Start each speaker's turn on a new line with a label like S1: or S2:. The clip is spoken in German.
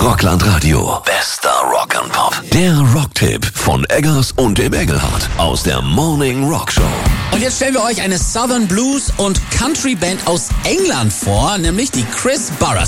S1: Rockland Radio. Bester Rock and Pop. Der Rocktipp von Eggers und dem Engelhardt aus der Morning Rock Show.
S2: Und jetzt stellen wir euch eine Southern Blues und Country Band aus England vor, nämlich die Chris Burres.